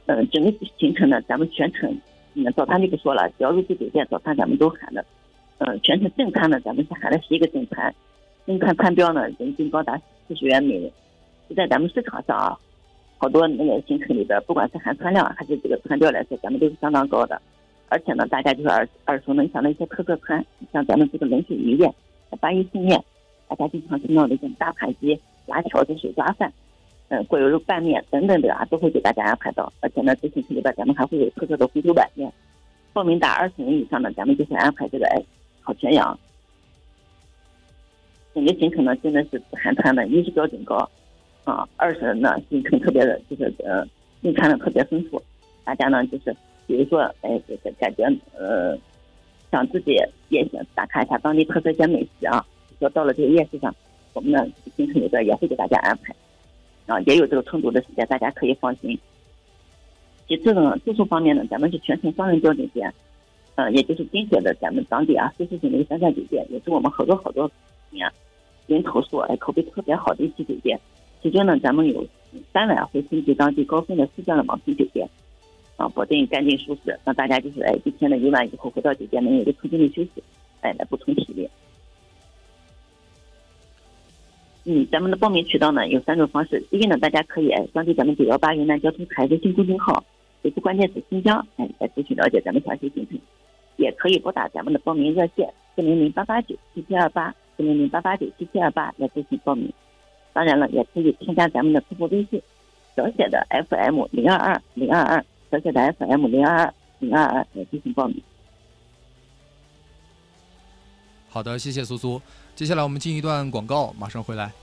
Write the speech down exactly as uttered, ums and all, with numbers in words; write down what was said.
呃，整个行程呢，咱们全程，嗯，早餐就不说了，只要入住酒店，早餐咱们都含的。呃，全程正餐呢，咱们是含了十一个正餐，正餐餐标呢，人均高达四十元每人。就在咱们市场上啊，好多那个行程里边，不管是含餐量还是这个餐标来说，咱们都是相当高的。而且呢，大家就是耳耳熟能详的一些特色餐，像咱们这个冷水鱼宴、八一四面，大家经常听到的这种大盘鸡、辣条子、水抓饭。呃，过油肉拌面等等的啊，都会给大家安排到。而且呢，这行程里边咱们还会有特色的红酒拌面。报名达二十人以上的，咱们就会安排这个哎烤全羊。整个行程呢，真的是含餐的，一是标准高，啊，二是呢行程特别的，就是呃用餐的特别丰富。大家呢就是比如说哎，这个感觉呃想自己也想打卡一下当地特色一些美食啊，说到了这个夜市上，我们呢行程里边也会给大家安排。啊，也有这个充足的时间，大家可以放心。其次呢，住宿方面呢，咱们是全程双人标准间，呃，也就是精选的咱们当地啊舒适型的一个三家酒店，也是我们好多好多年人投诉哎口碑特别好的一期酒店。其中呢，咱们有三晚会升级当地高分的四钻的网红酒店，啊，保证干净舒适，让大家就是哎一天的游玩以后回到酒店能有一个充分的休息，哎来补充体力。嗯，咱们的报名渠道呢有三种方式。第一呢，大家可以哎关注咱们九幺八云南交通台微信公众号，回复关键词新疆，哎来咨询了解咱们详细行程。也可以拨打咱们的报名热线四零零八八九七七二八四零零八八九七七二八来咨询报名。当然了，也可以添加咱们的客服微信，小写的 F M 零二二零二二，小写的 F M 零二二零二二来进行报名。 好的，谢谢苏苏。接下来我们进一段广告，马上回来。